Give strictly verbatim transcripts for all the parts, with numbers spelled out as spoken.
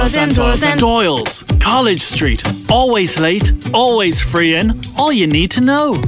Doyle's, College Street. Always late, always free in. All you need to know.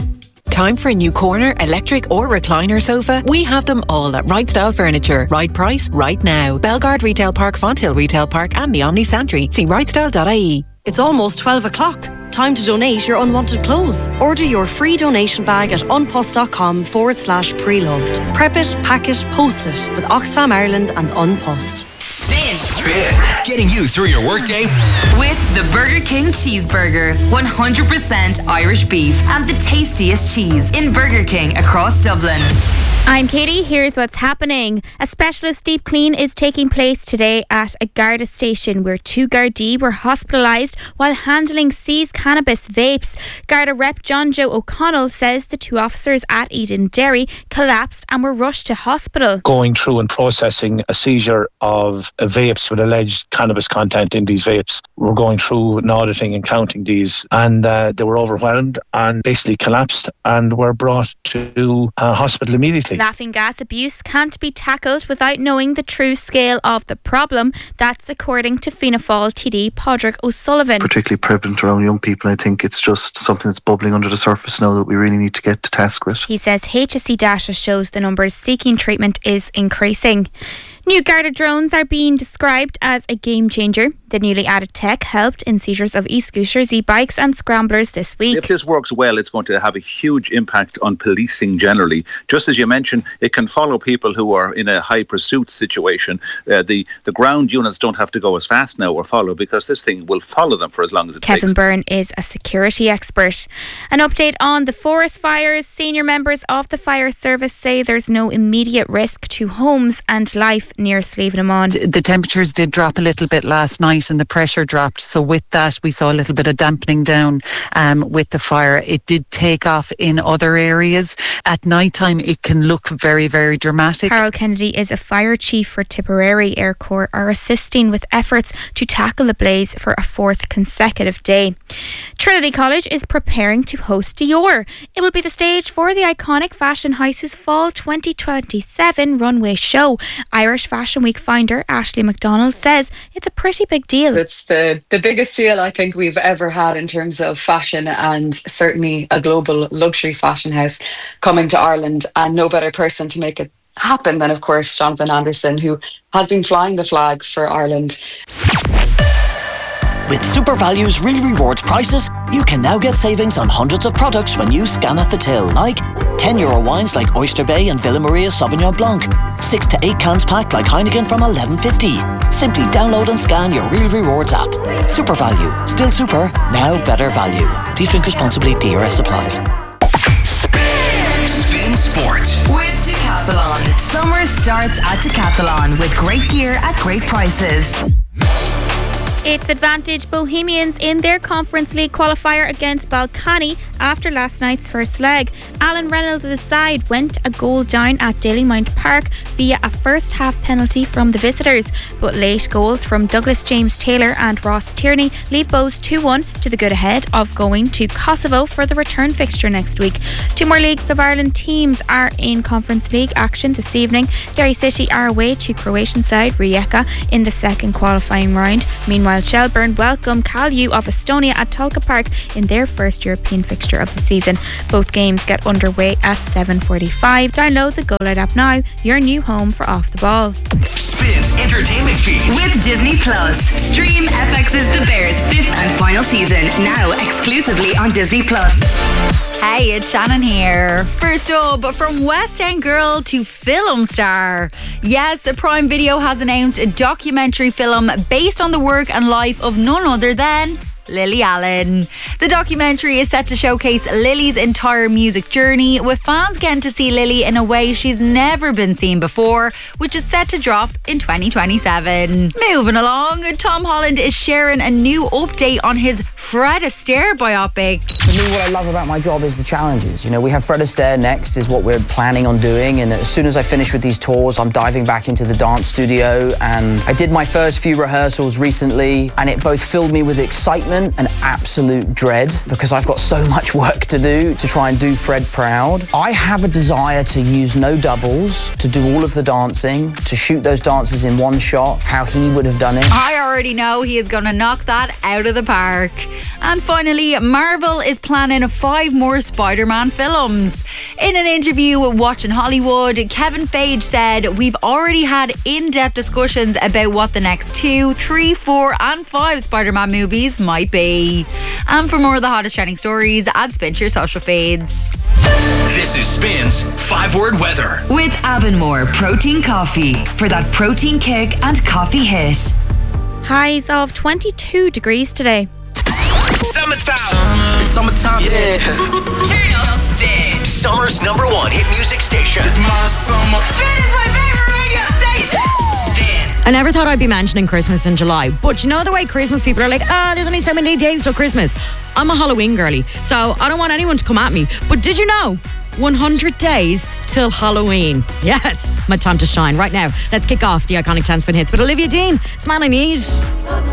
Time for a new corner, electric or recliner sofa? We have them all at Right Style Furniture. Right price, right now. Belgard Retail Park, Fonthill Retail Park and the Omni Santry. See right style dot I E. It's almost twelve o'clock. Time to donate your unwanted clothes. Order your free donation bag at unpost.com forward slash pre-loved. Prep it, pack it, post it with Oxfam Ireland and Unpost. Spin. Spin. Getting you through your workday. With the Burger King Cheeseburger. one hundred percent Irish beef and the tastiest cheese in Burger King across Dublin. I'm Katie. Here's what's happening. A specialist deep clean is taking place today at a Garda station where two Gardaí were hospitalised while handling seized cannabis vapes. Garda rep John Joe O'Connell says the two officers at Eden Dairy collapsed and were rushed to hospital. Going through and processing a seizure of vapes with alleged cannabis content in these vapes. We're going through and auditing and counting these, and uh, they were overwhelmed and basically collapsed and were brought to uh, hospital immediately. Laughing gas abuse can't be tackled without knowing the true scale of the problem. That's according to Fianna Fáil T D Padraig O'Sullivan. Particularly prevalent around young people. I think it's just something that's bubbling under the surface now that we really need to get to task with. He says H S E data shows the numbers seeking treatment is increasing. New Garda drones are being described as a game changer. The newly added tech helped in seizures of e-scooters, e-bikes and scramblers this week. If this works well, it's going to have a huge impact on policing generally. Just as you mentioned, it can follow people who are in a high pursuit situation. Uh, the, the ground units don't have to go as fast now or follow, because this thing will follow them for as long as it Kevin takes. Byrne is a security expert. An update on the forest fires. Senior members of the fire service say there's no immediate risk to homes and life near Slievenamon. The temperatures did drop a little bit last night and the pressure dropped, so with that we saw a little bit of dampening down um, with the fire. It did take off in other areas. At night time it can look very, very dramatic. Carol Kennedy is a fire chief for Tipperary. Air Corps are assisting with efforts to tackle the blaze for a fourth consecutive day. Trinity College is preparing to host Dior. It will be the stage for the iconic Fashion House's Fall twenty twenty-seven runway show. Irish Fashion Week finder Ashley McDonald says it's a pretty big deal. It's the, the biggest deal I think we've ever had in terms of fashion, and certainly a global luxury fashion house coming to Ireland, and no better person to make it happen than, of course, Jonathan Anderson, who has been flying the flag for Ireland. With Super Value's Real Rewards prices, you can now get savings on hundreds of products when you scan at the till, like ten euro wines like Oyster Bay and Villa Maria Sauvignon Blanc, six to eight cans packed like Heineken from eleven fifty. Simply download and scan your Real Rewards app. Super Value, still super, now better value. Please drink responsibly. D R S applies. Spin Sport with Decathlon. Summer starts at Decathlon with great gear at great prices. It's advantage Bohemians in their Conference League qualifier against Balcani after last night's first leg. Alan Reynolds' side went a goal down at Dalymount Park via a first half penalty from the visitors, but late goals from Douglas James Taylor and Ross Tierney lead Bows two one to the good ahead of going to Kosovo for the return fixture next week. Two more Leagues of Ireland teams are in Conference League action this evening. Derry City are away to Croatian side Rijeka in the second qualifying round. Meanwhile, Shelburne welcome Kalju of Estonia at Tolka Park in their first European fixture of the season. Both games get underway at seven forty-five. Download the Go Loud app now, your new home for Off the Ball. Spins entertainment feed with Disney Plus. Stream F X's The Bears fifth and final season now exclusively on Disney Plus. Hey, it's Shannon here. First up, from West End girl to film star. Yes, Prime Video has announced a documentary film based on the work and life of none other than Lily Allen. The documentary is set to showcase Lily's entire music journey, with fans getting to see Lily in a way she's never been seen before, which is set to drop in twenty twenty-seven. Moving along, Tom Holland is sharing a new update on his Fred Astaire biopic. For me, what I love about my job is the challenges. You know, we have Fred Astaire next, is what we're planning on doing, and as soon as I finish with these tours, I'm diving back into the dance studio, and I did my first few rehearsals recently, and it both filled me with excitement moment, an absolute dread, because I've got so much work to do to try and do Fred proud. I have a desire to use no doubles, to do all of the dancing, to shoot those dances in one shot, how he would have done it. I already know he is going to knock that out of the park. And finally, Marvel is planning five more Spider-Man films. In an interview with Watching Hollywood, Kevin Feige said, "We've already had in-depth discussions about what the next two, three, four and five Spider-Man movies might be." And for more of the hottest trending stories, add Spin to your social feeds. This is Spin's five-word weather. With Avonmore Protein Coffee for that protein kick and coffee hit. Highs of twenty-two degrees today. Summertime. It's summertime. Yeah. Turn up Spin. Summer's number one hit music station. It's my summer. Spin is my favorite radio station. Spin. I never thought I'd be mentioning Christmas in July, but you know the way Christmas people are like, ah, oh, there's only so many days till Christmas. I'm a Halloween girly, so I don't want anyone to come at me. But did you know? one hundred days till Halloween. Yes, my time to shine. Right now, let's kick off the iconic ten spin hits with Olivia Dean. Smile I Need.